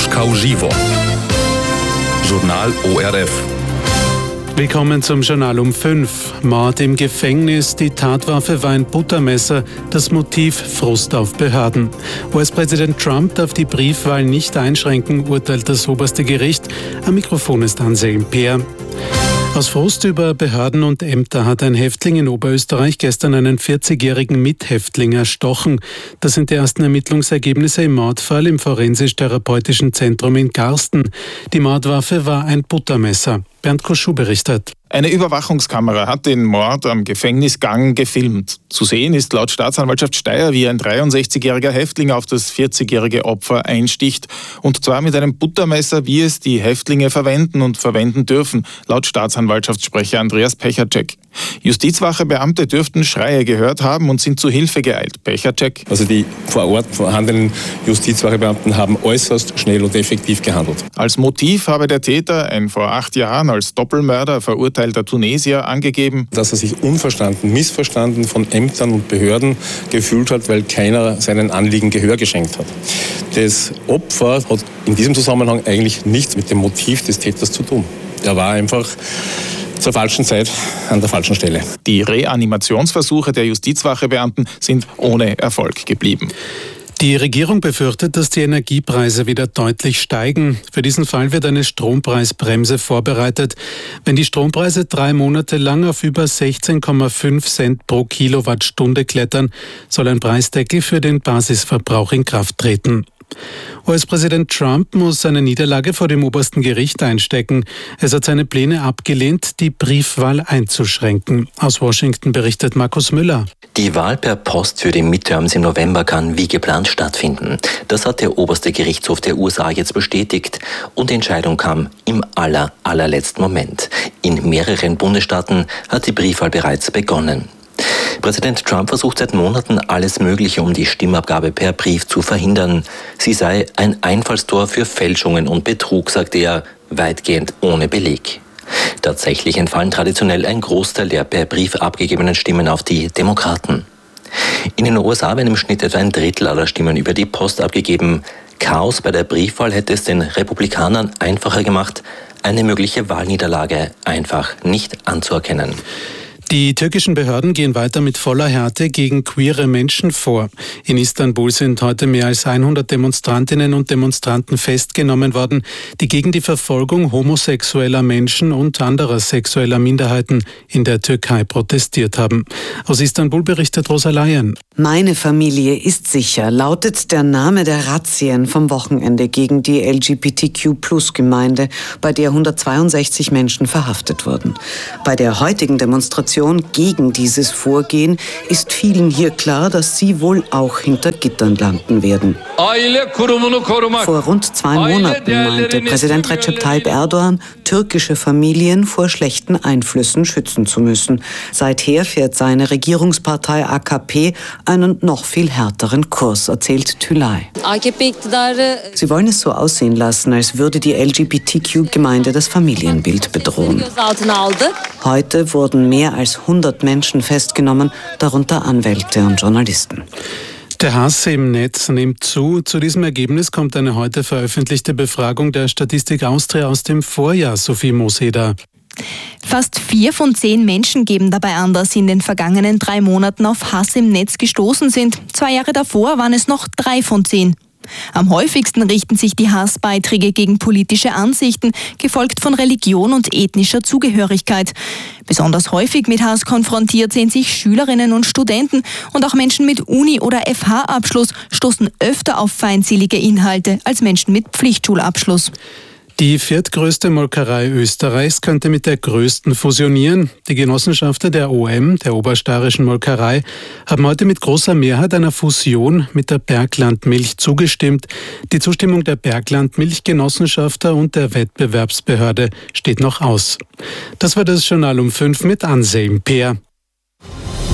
Moskau Żywo. Journal ORF. Willkommen zum Journal um 5. Mord im Gefängnis, die Tatwaffe war ein Buttermesser, das Motiv Frust auf Behörden. US-Präsident Trump darf die Briefwahl nicht einschränken, urteilt das oberste Gericht. Am Mikrofon ist Anselm Peer. Aus Frust über Behörden und Ämter hat ein Häftling in Oberösterreich gestern einen 40-jährigen Mithäftling erstochen. Das sind die ersten Ermittlungsergebnisse im Mordfall im Forensisch-Therapeutischen Zentrum in Garsten. Die Mordwaffe war ein Buttermesser. Bernd Koschuh berichtet. Eine Überwachungskamera hat den Mord am Gefängnisgang gefilmt. Zu sehen ist laut Staatsanwaltschaft Steyr, wie ein 63-jähriger Häftling auf das 40-jährige Opfer einsticht. Und zwar mit einem Buttermesser, wie es die Häftlinge verwenden und verwenden dürfen, laut Staatsanwaltschaftssprecher Andreas Pechacek. Justizwachebeamte dürften Schreie gehört haben und sind zu Hilfe geeilt. Pechacek. Also die vor Ort vorhandenen Justizwachebeamten haben äußerst schnell und effektiv gehandelt. Als Motiv habe der Täter, ein vor 8 Jahren als Doppelmörder verurteilter Tunesier, angegeben, dass er sich unverstanden, missverstanden von Ämtern und Behörden gefühlt hat, weil keiner seinen Anliegen Gehör geschenkt hat. Das Opfer hat in diesem Zusammenhang eigentlich nichts mit dem Motiv des Täters zu tun. Er war einfach zur falschen Zeit an der falschen Stelle. Die Reanimationsversuche der Justizwachebeamten sind ohne Erfolg geblieben. Die Regierung befürchtet, dass die Energiepreise wieder deutlich steigen. Für diesen Fall wird eine Strompreisbremse vorbereitet. Wenn die Strompreise 3 Monate lang auf über 16,5 Cent pro Kilowattstunde klettern, soll ein Preisdeckel für den Basisverbrauch in Kraft treten. US-Präsident Trump muss seine Niederlage vor dem obersten Gericht einstecken. Es hat seine Pläne abgelehnt, die Briefwahl einzuschränken. Aus Washington berichtet Markus Müller. Die Wahl per Post für die Midterms im November kann wie geplant stattfinden. Das hat der oberste Gerichtshof der USA jetzt bestätigt. Und die Entscheidung kam im allerletzten Moment. In mehreren Bundesstaaten hat die Briefwahl bereits begonnen. Präsident Trump versucht seit Monaten alles Mögliche, um die Stimmabgabe per Brief zu verhindern. Sie sei ein Einfallstor für Fälschungen und Betrug, sagte er, weitgehend ohne Beleg. Tatsächlich entfallen traditionell ein Großteil der per Brief abgegebenen Stimmen auf die Demokraten. In den USA werden im Schnitt etwa 1/3 aller Stimmen über die Post abgegeben. Chaos bei der Briefwahl hätte es den Republikanern einfacher gemacht, eine mögliche Wahlniederlage einfach nicht anzuerkennen. Die türkischen Behörden gehen weiter mit voller Härte gegen queere Menschen vor. In Istanbul sind heute mehr als 100 Demonstrantinnen und Demonstranten festgenommen worden, die gegen die Verfolgung homosexueller Menschen und anderer sexueller Minderheiten in der Türkei protestiert haben. Aus Istanbul berichtet Rosa Laien. Meine Familie ist sicher, lautet der Name der Razzien vom Wochenende gegen die LGBTQ-Plus-Gemeinde, bei der 162 Menschen verhaftet wurden. Bei der heutigen Demonstration gegen dieses Vorgehen ist vielen hier klar, dass sie wohl auch hinter Gittern landen werden. Vor rund 2 Monaten meinte Präsident Recep Tayyip Erdogan, türkische Familien vor schlechten Einflüssen schützen zu müssen. Seither fährt seine Regierungspartei AKP einen noch viel härteren Kurs, erzählt Tülay. Sie wollen es so aussehen lassen, als würde die LGBTQ-Gemeinde das Familienbild bedrohen. Heute wurden mehr als 100 Menschen festgenommen, darunter Anwälte und Journalisten. Der Hass im Netz nimmt zu. Zu diesem Ergebnis kommt eine heute veröffentlichte Befragung der Statistik Austria aus dem Vorjahr, Sophie Moseder. Fast 4 von 10 Menschen geben dabei an, dass sie in den vergangenen 3 Monaten auf Hass im Netz gestoßen sind. 2 Jahre davor waren es noch 3 von 10. Am häufigsten richten sich die Hassbeiträge gegen politische Ansichten, gefolgt von Religion und ethnischer Zugehörigkeit. Besonders häufig mit Hass konfrontiert sehen sich Schülerinnen und Studenten, und auch Menschen mit Uni- oder FH-Abschluss stoßen öfter auf feindselige Inhalte als Menschen mit Pflichtschulabschluss. Die 4. Molkerei Österreichs könnte mit der größten fusionieren. Die Genossenschaften der OM, der Obersteirischen Molkerei, haben heute mit großer Mehrheit einer Fusion mit der Berglandmilch zugestimmt. Die Zustimmung der Berglandmilchgenossenschafter und der Wettbewerbsbehörde steht noch aus. Das war das Journal um 5 mit Anselm Peer.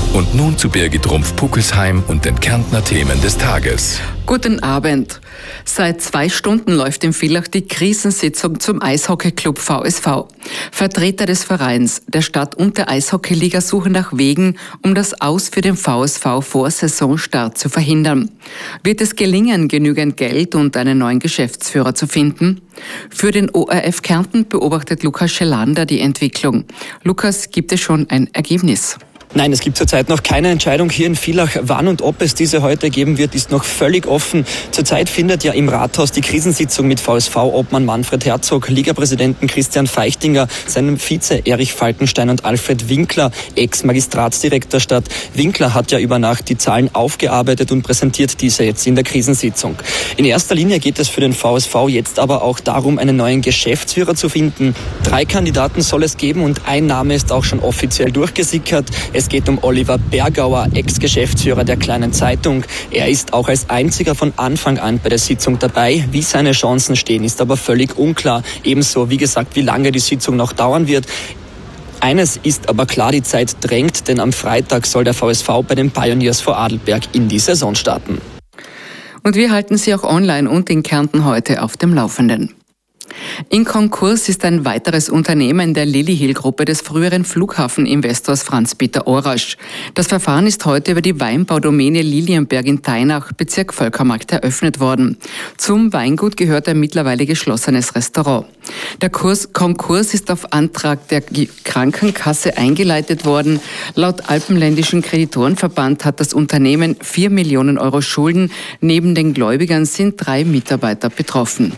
Und nun zu Birgit Rumpf-Puckelsheim und den Kärntner Themen des Tages. Guten Abend. Seit 2 Stunden läuft in Villach die Krisensitzung zum Eishockeyclub VSV. Vertreter des Vereins, der Stadt und der Eishockeyliga suchen nach Wegen, um das Aus für den VSV vor Saisonstart zu verhindern. Wird es gelingen, genügend Geld und einen neuen Geschäftsführer zu finden? Für den ORF Kärnten beobachtet Lukas Schelander die Entwicklung. Lukas, gibt es schon ein Ergebnis? Nein, es gibt zurzeit noch keine Entscheidung hier in Villach. Wann und ob es diese heute geben wird, ist noch völlig offen. Zurzeit findet ja im Rathaus die Krisensitzung mit VSV-Obmann Manfred Herzog, Ligapräsidenten Christian Feichtinger, seinem Vize Erich Falkenstein und Alfred Winkler, Ex-Magistratsdirektor statt. Winkler hat ja über Nacht die Zahlen aufgearbeitet und präsentiert diese jetzt in der Krisensitzung. In erster Linie geht es für den VSV jetzt aber auch darum, einen neuen Geschäftsführer zu finden. 3 Kandidaten soll es geben und ein Name ist auch schon offiziell durchgesickert. Es geht um Oliver Bergauer, Ex-Geschäftsführer der Kleinen Zeitung. Er ist auch als einziger von Anfang an bei der Sitzung dabei. Wie seine Chancen stehen, ist aber völlig unklar. Ebenso, wie gesagt, wie lange die Sitzung noch dauern wird. Eines ist aber klar, die Zeit drängt, denn am Freitag soll der VSV bei den Pioneers vor Adelberg in die Saison starten. Und wir halten Sie auch online und in Kärnten heute auf dem Laufenden. In Konkurs ist ein weiteres Unternehmen der Lilly-Hill-Gruppe des früheren Flughafeninvestors Franz-Peter Orasch. Das Verfahren ist heute über die Weinbaudomäne Lilienberg in Teinach, Bezirk Völkermarkt, eröffnet worden. Zum Weingut gehört ein mittlerweile geschlossenes Restaurant. Der Konkurs ist auf Antrag der Krankenkasse eingeleitet worden. Laut Alpenländischen Kreditorenverband hat das Unternehmen 4 Millionen Euro Schulden. Neben den Gläubigern sind 3 Mitarbeiter betroffen.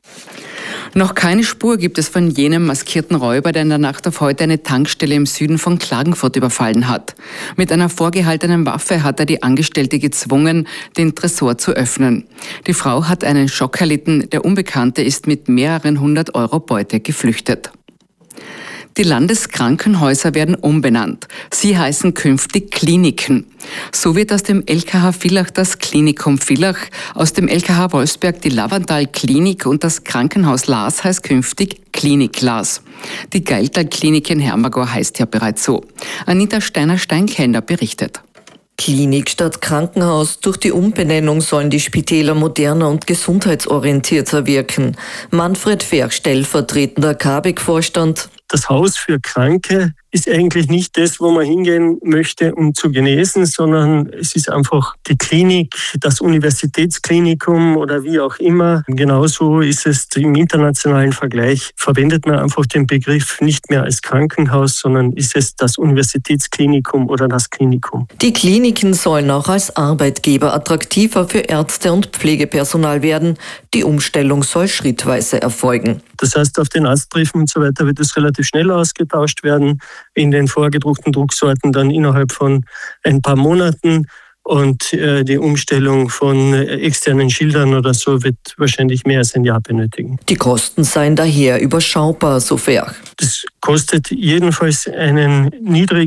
Noch keine Spur gibt es von jenem maskierten Räuber, der in der Nacht auf heute eine Tankstelle im Süden von Klagenfurt überfallen hat. Mit einer vorgehaltenen Waffe hat er die Angestellte gezwungen, den Tresor zu öffnen. Die Frau hat einen Schock erlitten, der Unbekannte ist mit mehreren 100 Euro Beute geflüchtet. Die Landeskrankenhäuser werden umbenannt. Sie heißen künftig Kliniken. So wird aus dem LKH Villach das Klinikum Villach, aus dem LKH Wolfsberg die Lavandal Klinik und das Krankenhaus Laas heißt künftig Klinik Laas. Die Geiltal Klinik in Hermagor heißt ja bereits so. Anita Steiner-Steinkender berichtet. Klinik statt Krankenhaus. Durch die Umbenennung sollen die Spitäler moderner und gesundheitsorientierter wirken. Manfred Ferch, stellvertretender KABEK-Vorstand. Das Haus für Kranke ist eigentlich nicht das, wo man hingehen möchte, um zu genesen, sondern es ist einfach die Klinik, das Universitätsklinikum oder wie auch immer. Genauso ist es im internationalen Vergleich. Verwendet man einfach den Begriff nicht mehr als Krankenhaus, sondern ist es das Universitätsklinikum oder das Klinikum. Die Kliniken sollen auch als Arbeitgeber attraktiver für Ärzte und Pflegepersonal werden. Die Umstellung soll schrittweise erfolgen. Das heißt, auf den Arztbriefen und so weiter wird es relativ schnell ausgetauscht werden. In den vorgedruckten Drucksorten dann innerhalb von ein paar Monaten. Und die Umstellung von externen Schildern oder so wird wahrscheinlich mehr als ein Jahr benötigen. Die Kosten seien daher überschaubar, so Ferch. Das kostet jedenfalls einen niedrigen